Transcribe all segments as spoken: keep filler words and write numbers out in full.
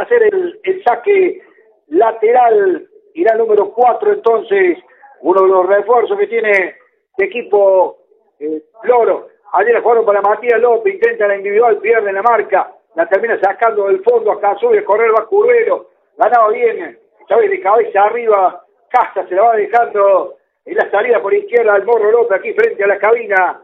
hacer el, el saque lateral. Irá el número cuatro entonces, uno de los refuerzos que tiene el equipo eh, Loro. Ayer la jugaron para Matías López, intenta la individual, pierde la marca, la termina sacando del fondo a Casubi, el correr va Curvelo, ganaba bien, Chávez de cabeza arriba, Casa se la va dejando en la salida por izquierda al Morro López, aquí frente a la cabina,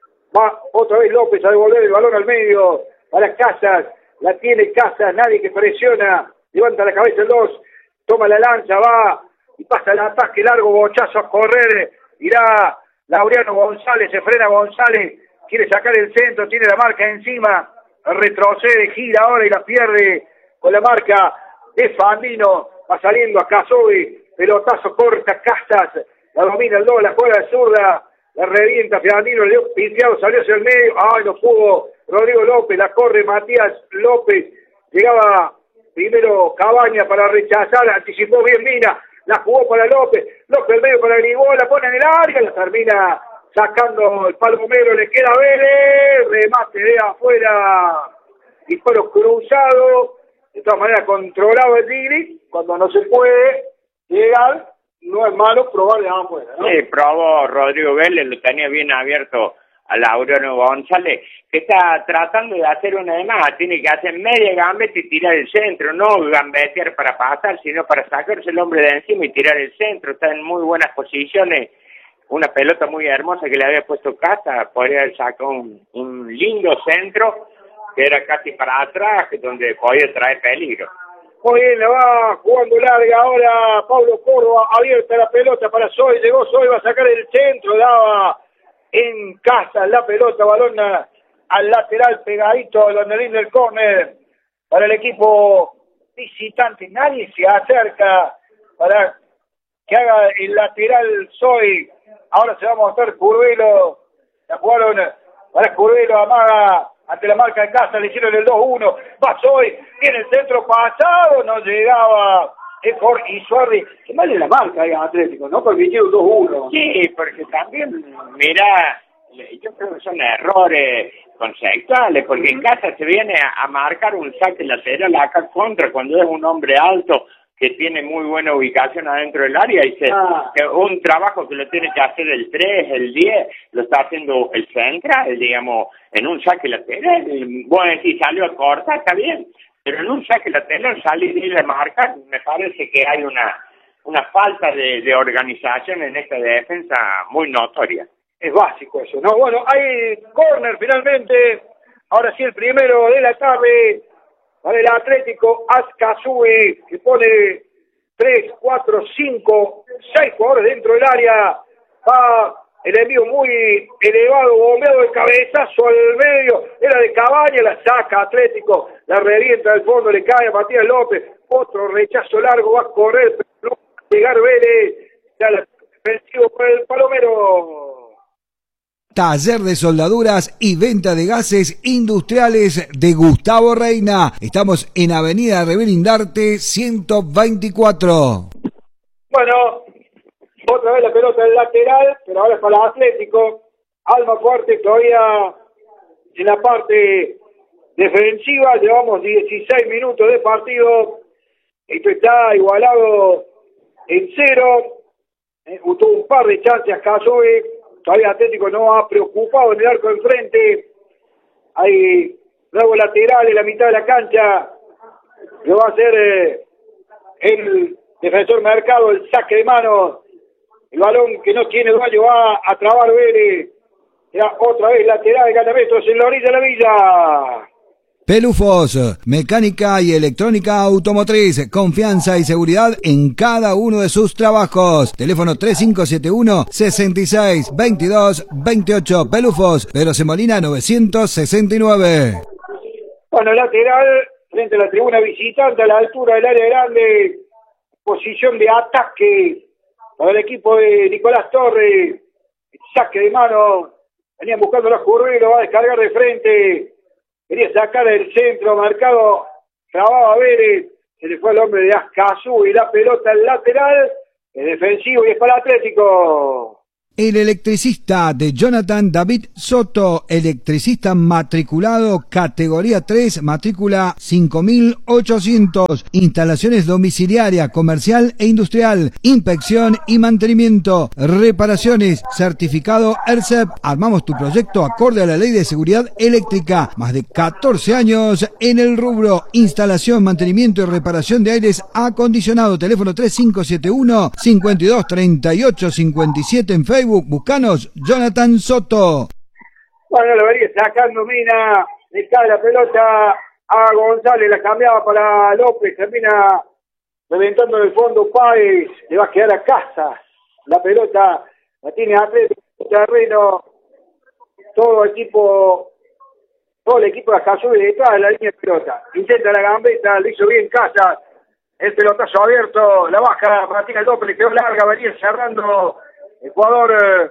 va otra vez López a devolver el balón al medio, para Casas, la tiene Casas, nadie que presiona, levanta la cabeza el dos, toma la lanza, va, y pasa el ataque largo, bochazo a correr, irá Laureano González, se frena González, quiere sacar el centro, tiene la marca encima, retrocede, gira ahora y la pierde con la marca de Fandino, va saliendo a Casovi, pelotazo corta Casas, la domina el dos, la juega de zurda, la revienta Fandino, le dio piteado, salió hacia el medio, ay no pudo, Rodrigo López, la corre Matías López, llegaba primero Cabaña para rechazar, anticipó bien Mina, la jugó para López, López el medio para Grigó, la pone en el área, la termina sacando el palomero, le queda Vélez, remate de afuera, disparo cruzado, de todas maneras controlado el Tigre, cuando no se puede llegar, no es malo probar de afuera, ¿no? Sí, probó Rodrigo Vélez, lo tenía bien abierto a Laureano González, que está tratando de hacer una de más, tiene que hacer media gambeta y tirar el centro, no gambetear para pasar, sino para sacarse el hombre de encima y tirar el centro, está en muy buenas posiciones, una pelota muy hermosa que le había puesto Casa, podría haber sacado un, un lindo centro, que era casi para atrás, donde podía traer peligro. Muy bien, la va jugando larga ahora Pablo Córdoba, abierta la pelota para Soy, llegó Soy, va a sacar el centro, daba en Casa la pelota, balón al lateral pegadito al banderín del córner para el equipo visitante, nadie se acerca para que haga el lateral Soy, ahora se va a mostrar Curvelo, la jugaron para Curvelo, amaga ante la marca de Casa, le hicieron el dos uno, va Soy, viene el centro pasado, no llegaba es Jorge Isuardi, que mal en la marca ahí Atlético, ¿no? Permitieron dos uno. Sí, porque también, mira, yo creo que son errores conceptuales, porque en Casa se viene a, a marcar un saque lateral acá contra, cuando es un hombre alto que tiene muy buena ubicación adentro del área, y se, ah. que un trabajo que lo tiene que hacer el tres, el diez, lo está haciendo el central, digamos, en un saque lateral. Bueno, si salió a corta, está bien, pero en un saque lateral salir y le marca, me parece que hay una una falta de, de organización en esta defensa muy notoria. Es básico eso, ¿no? Bueno, hay córner finalmente, ahora sí el primero de la tarde, para el Atlético Azcazúe, que pone tres, cuatro, cinco, seis jugadores dentro del área, va el envío muy elevado, bombeado de cabezazo al medio, era de Cabaña, la saca Atlético, la revienta del fondo, le cae a Matías López, otro rechazo largo, va a correr, pero no va a llegar Vélez, ya la defensivo por el Palomero. Taller de soldaduras y venta de gases industriales de Gustavo Reina. Estamos en Avenida Revelindarte ciento veinticuatro. Bueno, otra vez la pelota del lateral, pero ahora es para el Atlético. Alma Fuerte todavía en la parte defensiva. Llevamos dieciséis minutos de partido. Esto está igualado en cero. Eh, tuvo un par de chances a Casoe. Todavía Atlético no ha preocupado en el arco enfrente. Hay nuevo lateral en la mitad de la cancha. Lo va a hacer eh, el defensor Mercado, el saque de mano. El balón que no tiene dueño va a trabar Vélez. Ya otra vez lateral, gana metros en la orilla de la villa. Pelufos, mecánica y electrónica automotriz, confianza y seguridad en cada uno de sus trabajos. Teléfono tres cinco siete uno, seis seis, veintidós, veintiocho. Pelufos, Pedro Semolina novecientos sesenta y nueve. Bueno, lateral, frente a la tribuna visitante, a la altura del área grande, posición de ataque para el equipo de Nicolás Torres. Saque de mano, venían buscando la Curvelo, va a descargar de frente. Quería sacar el centro, marcado, trababa Vélez, se le fue al hombre de Azcazú y la pelota al lateral, es defensivo y es para Atlético. El electricista de Jonathan David Soto, electricista matriculado categoría tres, matrícula cinco mil ochocientos, instalaciones domiciliaria, comercial e industrial, inspección y mantenimiento, reparaciones, certificado E R C E P. Armamos tu proyecto acorde a la Ley de Seguridad Eléctrica. Más de catorce años en el rubro. Instalación, mantenimiento y reparación de aires acondicionado. Teléfono tres cinco siete uno, cinco dos tres ocho cinco siete en Facebook. Buscanos Jonathan Soto. Bueno, lo vería sacando Mina, le cae la pelota a González, la cambiaba para López, termina reventando en el fondo Páez, le va a quedar a casa. La pelota la tiene Atlético terreno, todo el equipo, todo el equipo de Azul detrás de la línea de pelota. Intenta la gambeta, le hizo bien Casa, el pelotazo abierto, la baja Martín López, le quedó larga, venía cerrando el jugador eh,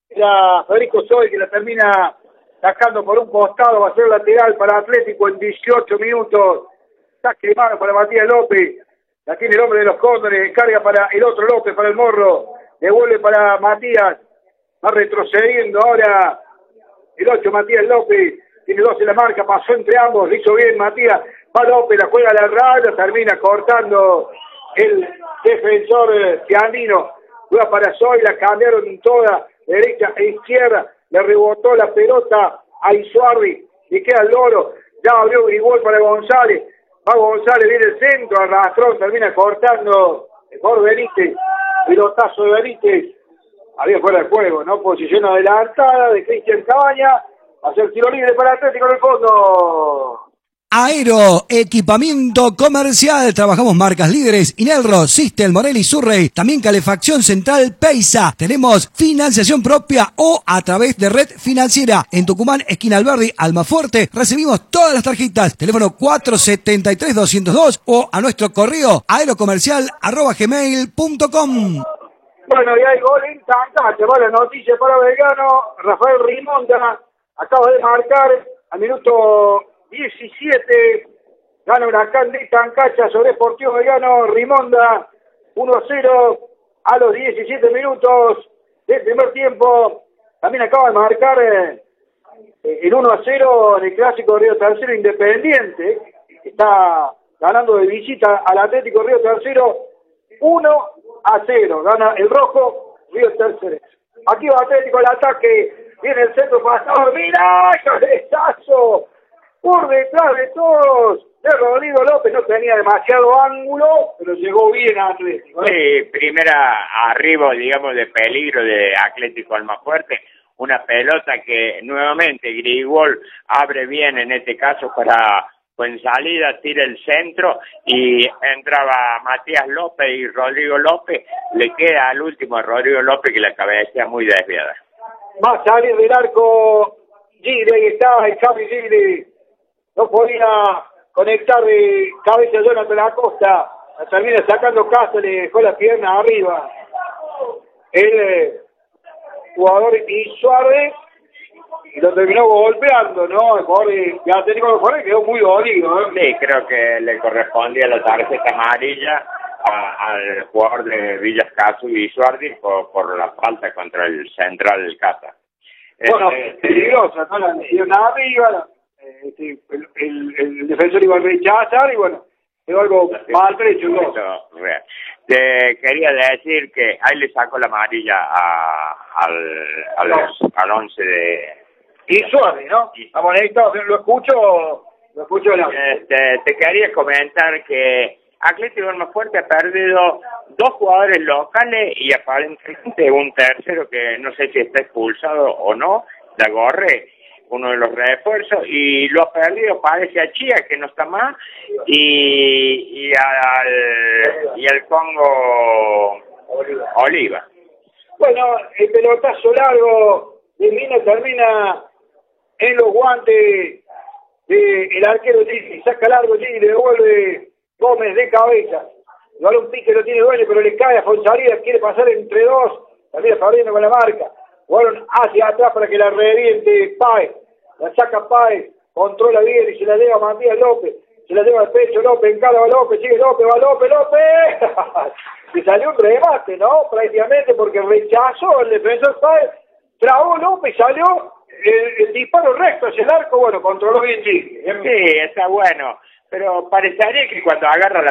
era Federico Soy, que la termina sacando por un costado, va a ser lateral para Atlético en dieciocho minutos. Saque de mano para Matías López, la tiene el hombre de los Cóndores, carga para el otro López, para el Morro, devuelve para Matías, va retrocediendo ahora el ocho Matías López, tiene dos en la marca, pasó entre ambos, le hizo bien Matías, va López, la juega a la raya, termina cortando el defensor eh, Giannino. Juega para Soy, la cambiaron toda, derecha e izquierda, le rebotó la pelota a Isuardi, le queda el loro, ya abrió Grigol para González, va González, viene el centro, arrastró, termina cortando el jugador Benítez, pelotazo de Benítez, había fuera de juego, ¿no? Posición adelantada de Cristian Cabaña, hacer tiro libre para Atlético en el fondo. Aero, equipamiento comercial. Trabajamos marcas líderes, Inelro, Sistel, Morelli, Surrey. También calefacción central Peisa. Tenemos financiación propia o a través de red financiera. En Tucumán, esquina Alberdi, Almafuerte. Recibimos todas las tarjetas. Teléfono cuatro siete tres, dos cero dos o a nuestro correo aerocomercial arroba gmail punto com. Bueno, y hay gol en Tancacha. Va la noticia para Belgrano. Rafael Rimonda acaba de marcar al minuto diecisiete, gana Huracán de Tancacha sobre Sportivo Belgrano, Rimonda, uno a cero a los diecisiete minutos del primer tiempo. También acaba de marcar eh, el uno a cero en el clásico Río Tercero Independiente, está ganando de visita al Atlético Río Tercero, uno a cero, gana el rojo Río Tercero. Aquí va Atlético al ataque, viene el centro pasador, ¡mira! ¡Cabezazo! Por detrás de todos, de Rodrigo López, no tenía demasiado ángulo, pero llegó bien a Atlético. Sí, primera arribo, digamos, de peligro de Atlético Almafuerte, una pelota que nuevamente Grigol abre bien en este caso para, con salida, tira el centro y entraba Matías López y Rodrigo López, le queda al último a Rodrigo López que la cabeza muy desviada. Va a salir del arco Gile, ahí está el Javi Gile. No podía conectar de cabeza a Jonathan Acosta, la termina sacando casa, le dejó la pierna arriba. El eh, jugador Isuardi y lo terminó golpeando, ¿no? El jugador de Atlético de quedó muy dolido, ¿eh? Sí, creo que le correspondía la tarjeta amarilla a, al jugador de Villas Casu y Isuardi por, por la falta contra el central del Cata. Bueno, este, peligrosa, no la metieron arriba. Este, el, el, el defensor iba a rechazar y bueno, quedó algo mal hecho, ¿no? Te quería decir que ahí le sacó la amarilla a, al, al, no. al once de... Y Suárez, ¿no? Vamos ahí, lo escucho, lo escucho. No. Este, te quería comentar que Atlético Almafuerte ha perdido dos jugadores locales y aparentemente un tercero que no sé si está expulsado o no, la Gorre, uno de los refuerzos, y lo ha perdido, parece a Chía, que no está más, y, y al y al Congo Oliva. Oliva. Bueno, el pelotazo largo de Mina termina en los guantes del arquero Gigi, saca largo Gigi, le devuelve Gómez de cabeza, le vale un pique, lo tiene dueño, pero le cae a Fonsalida, quiere pasar entre dos, también perdiendo con la marca, jugaron hacia atrás para que la reviente Páez, la saca Páez, controla bien y se la lleva a Matías López, se la lleva al pecho López, encara a López, sigue López, va López, López. Y salió un remate, ¿no? Prácticamente porque rechazó el defensor Páez, trabó López, salió el, el disparo recto hacia el arco, bueno, controló bien Gil. Sí, está bueno, pero parecería que cuando agarra la